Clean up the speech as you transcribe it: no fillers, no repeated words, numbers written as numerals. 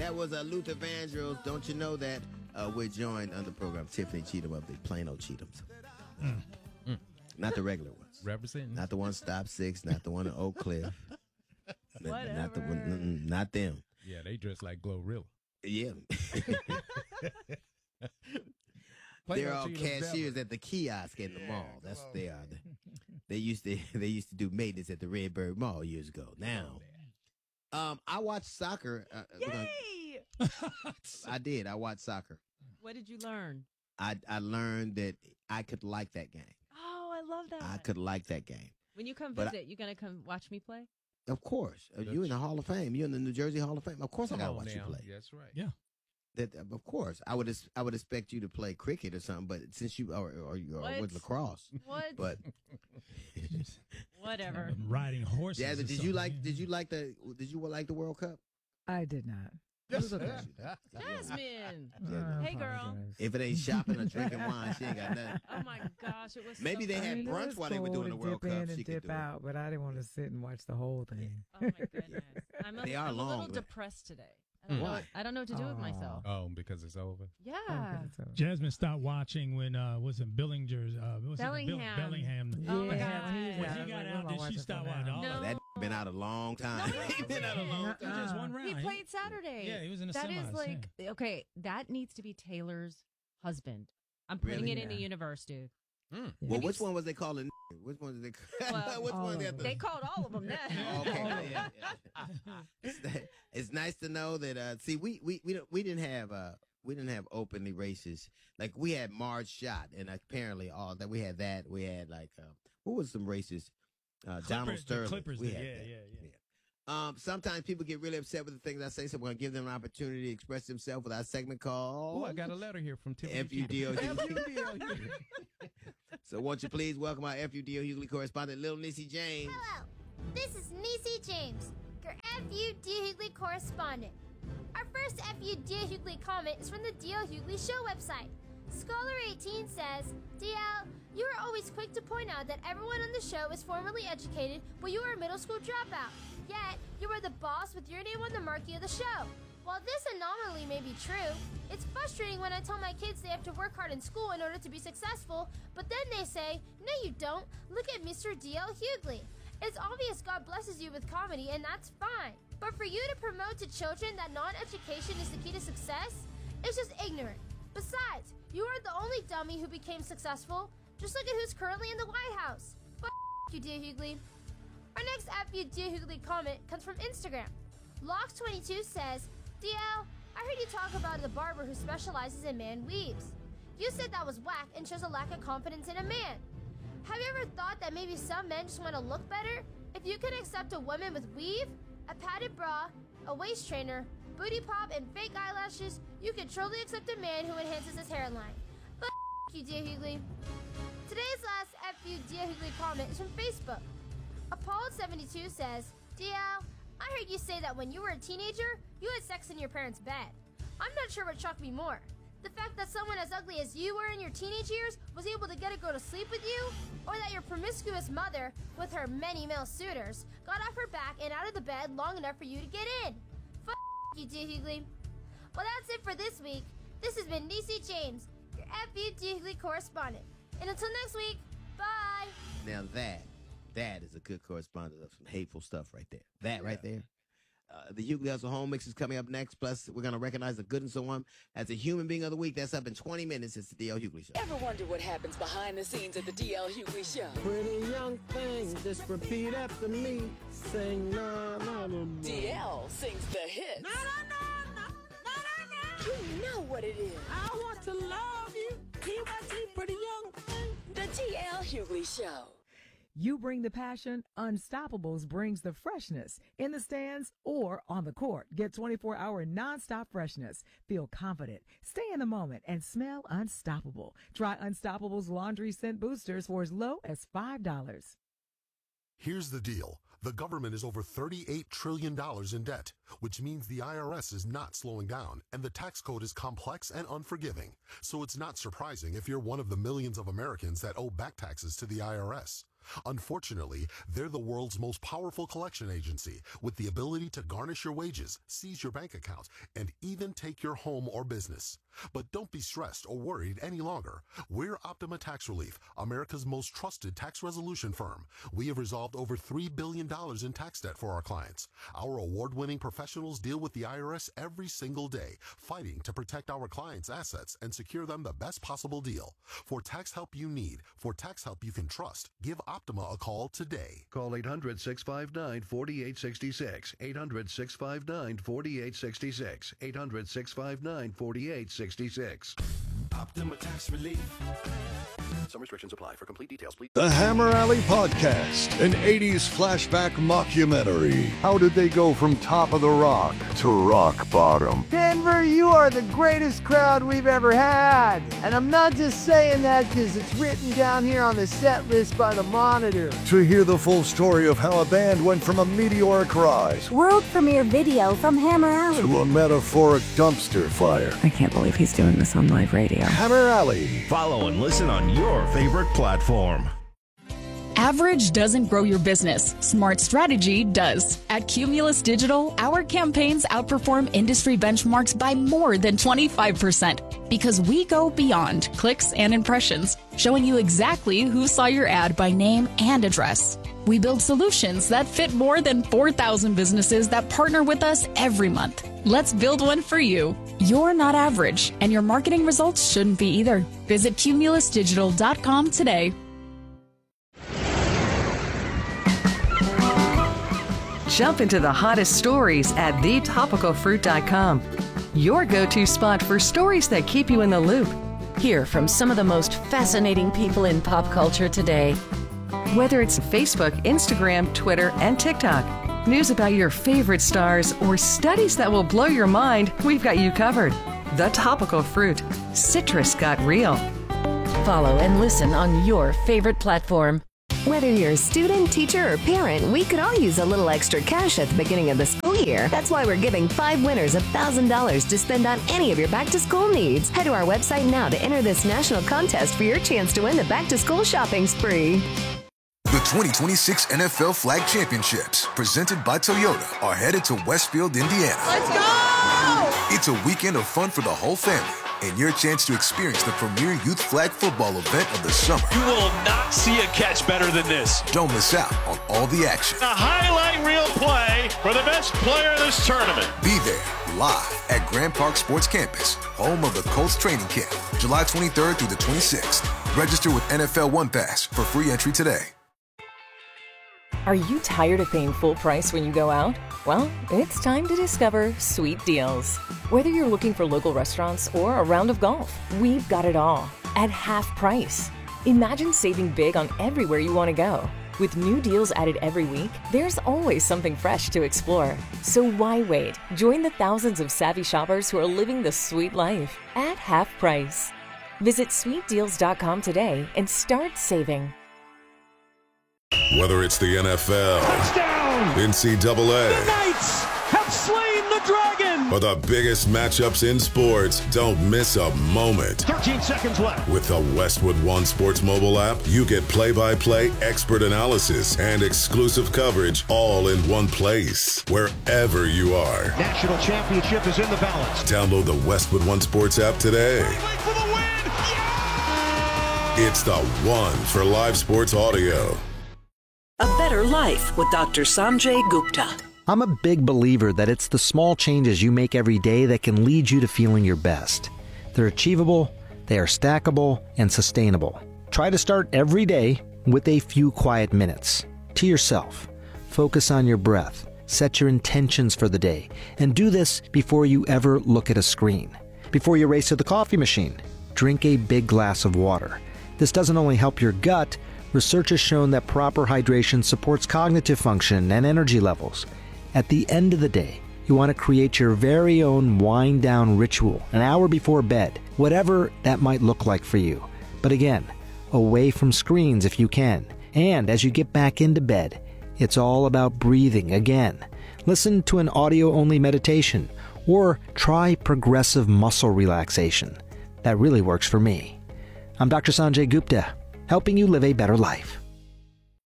That was Luther Vandross. Don't you know that? We're joined on the program, Tiffany Cheatham of the Plano Cheathams. Not the regular ones. Representing. Not the one Stop 6, not the one in Oak Cliff. Not the one, not them. Yeah, they dress like Glorilla. Yeah. They're all cashiers at the kiosk in the mall. That's what they are. They used to do maintenance at the Redbird Mall years ago. Now, I watched soccer. Yay! I did. I watched soccer. What did you learn? I learned that I could like that game. Oh, I love that. I could like that game. When you come visit, you gonna come watch me play? Of course. You in the Hall of Fame. You in the New Jersey Hall of Fame. Of course I gotta watch you play. That's right. Yeah. Of course. I would expect you to play cricket or something, but since you or with lacrosse. What? But whatever. Riding horses. Jasmine, did you like the World Cup? I did not. Jasmine. Hey, girl. If it ain't shopping or drinking wine, she ain't got nothing. Oh my gosh, it was. Maybe they had brunch while they were doing the World Cup. She could dip out, but I didn't want to sit and watch the whole thing. Oh my goodness, I'm a little depressed today. I don't know what to do with myself. Oh, because it's over. Yeah. Jasmine stopped watching when was it Billingham's? Bellingham. Oh my God. When he got out, did she stop watching? No. That been out a long time. He's been out a long time. Just one round. He played Saturday. Yeah, he was in the That semis. is like okay. That needs to be Taylor's husband. I'm putting it in the universe, dude. Well, which one was they calling? Which one did they? Which one they called all of them that. Okay, yeah. It's nice to know that. See, we didn't have openly racist. Like we had Marge Schott, and apparently all that we had that. We had like who was some racist? Donald Sterling. Clippers. We had yeah. Sometimes people get really upset with the things I say, so we're going to give them an opportunity to express themselves with our segment called... Oh, I got a letter here from Tiffany. FUDO. So won't you please welcome our FUDO Hughley correspondent, Little Niecy James. Hello, this is Niecy James, your FUDO Hughley correspondent. Our first FUDO Hughley comment is from the DL Hughley Show website. Scholar18 says, DL, you are always quick to point out that everyone on the show is formally educated, but you are a middle school dropout. Yet, you are the boss with your name on the marquee of the show. While this anomaly may be true, it's frustrating when I tell my kids they have to work hard in school in order to be successful, but then they say, no you don't, look at Mr. DL Hughley. It's obvious God blesses you with comedy, and that's fine. But for you to promote to children that non-education is the key to success, it's just ignorant. Besides, you aren't the only dummy who became successful. Just look at who's currently in the White House. But you, dear Hughley. Our next FUDO Hughley comment comes from Instagram. Locks22 says, DL, I heard you talk about the barber who specializes in man weaves. You said that was whack and shows a lack of confidence in a man. Have you ever thought that maybe some men just want to look better? If you can accept a woman with weave, a padded bra, a waist trainer, booty pop, and fake eyelashes, you can truly accept a man who enhances his hairline. But you, dear Hughley. Today's last FUDO Hughley comment is from Facebook. Appalled72 says, DL, I heard you say that when you were a teenager, you had sex in your parents' bed. I'm not sure what shocked me more. The fact that someone as ugly as you were in your teenage years was able to get a girl to sleep with you, or that your promiscuous mother, with her many male suitors, got off her back and out of the bed long enough for you to get in. You, dear Hughley. Well, that's it for this week. This has been Niecy James, your FUDO Hughley correspondent. And until next week, bye. Now that is a good correspondent of some hateful stuff right there. Right there. The Hughley Hustle Home Mix is coming up next. Plus, we're going to recognize the good and so on as a human being of the week. That's up in 20 minutes. It's the DL Hughley Show. Ever wonder what happens behind the scenes at the DL Hughley Show? Pretty young thing, just repeat after me. Sing na na na. DL sings the hits. Na na na na na na. You know what it is. I want to love you. TYT, pretty young thing. The DL Hughley Show. You bring the passion, Unstoppables brings the freshness. In the stands or on the court, get 24-hour nonstop freshness. Feel confident, stay in the moment, and smell unstoppable. Try Unstoppables laundry scent boosters for as low as $5. Here's the deal. The government is over $38 trillion in debt, which means the IRS is not slowing down, and the tax code is complex and unforgiving. So it's not surprising if you're one of the millions of Americans that owe back taxes to the IRS. Unfortunately, they're the world's most powerful collection agency with the ability to garnish your wages, seize your bank account, and even take your home or business. But don't be stressed or worried any longer. We're Optima Tax Relief, America's most trusted tax resolution firm. We have resolved over $3 billion in tax debt for our clients. Our award-winning professionals deal with the IRS every single day, fighting to protect our clients' assets and secure them the best possible deal. For tax help you need, for tax help you can trust, give Optima a call today. Call 800-659-4866. 800-659-4866. 800-659-4866. Optima Tax Relief. Some restrictions apply. For complete details, please. The Hammer Alley Podcast, an 80s flashback mockumentary. How did they go from top of the rock to rock bottom? Denver, you are the greatest crowd we've ever had. And I'm not just saying that because it's written down here on the set list by the Monitor. To hear the full story of how a band went from a meteoric rise, world premiere video from Hammer Alley, to a metaphoric dumpster fire. I can't believe he's doing this on live radio. Hammer Alley. Follow and listen on your favorite platform. Average doesn't grow your business. Smart strategy does. At Cumulus Digital, our campaigns outperform industry benchmarks by more than 25% because we go beyond clicks and impressions, showing you exactly who saw your ad by name and address. We build solutions that fit more than 4,000 businesses that partner with us every month. Let's build one for you. You're not average, and your marketing results shouldn't be either. Visit cumulusdigital.com today. Jump into the hottest stories at thetopicalfruit.com. Your go-to spot for stories that keep you in the loop. Hear from some of the most fascinating people in pop culture today. Whether it's Facebook, Instagram, Twitter, and TikTok, news about your favorite stars, or studies that will blow your mind, we've got you covered. The Topical Fruit. Citrus got real. Follow and listen on your favorite platform. Whether you're a student, teacher, or parent, we could all use a little extra cash at the beginning of the school year. That's why we're giving 5 winners $1,000 to spend on any of your back-to-school needs. Head to our website now to enter this national contest for your chance to win the back-to-school shopping spree. The 2026 NFL Flag Championships, presented by Toyota, are headed to Westfield, Indiana. Let's go! It's a weekend of fun for the whole family and your chance to experience the premier youth flag football event of the summer. You will not see a catch better than this. Don't miss out on all the action. A highlight reel play for the best player in this tournament. Be there live at Grand Park Sports Campus, home of the Colts training camp, July 23rd through the 26th. Register with NFL One Pass for free entry today. Are you tired of paying full price when you go out? Well, it's time to discover Sweet Deals. Whether you're looking for local restaurants or a round of golf, we've got it all at half price. Imagine saving big on everywhere you want to go. With new deals added every week, there's always something fresh to explore. So why wait? Join the thousands of savvy shoppers who are living the sweet life at half price. Visit sweetdeals.com today and start saving. Whether it's the NFL, touchdown, NCAA, the Knights have slain the dragon, or the biggest matchups in sports, don't miss a moment. 13 seconds left. With the Westwood One Sports mobile app, you get play-by-play expert analysis and exclusive coverage all in one place, wherever you are. National championship is in the balance. Download the Westwood One Sports app today. For the win. Yeah! It's the one for live sports audio. A Better Life with Dr. Sanjay Gupta. I'm a big believer that it's the small changes you make every day that can lead you to feeling your best. They're achievable, they are stackable, and sustainable. Try to start every day with a few quiet minutes. To yourself. Focus on your breath. Set your intentions for the day. And do this before you ever look at a screen. Before you race to the coffee machine, drink a big glass of water. This doesn't only help your gut. Research has shown that proper hydration supports cognitive function and energy levels. At the end of the day, you want to create your very own wind-down ritual an hour before bed, whatever that might look like for you. But again, away from screens if you can. And as you get back into bed, it's all about breathing again. Listen to an audio-only meditation or try progressive muscle relaxation. That really works for me. I'm Dr. Sanjay Gupta, helping you live a better life.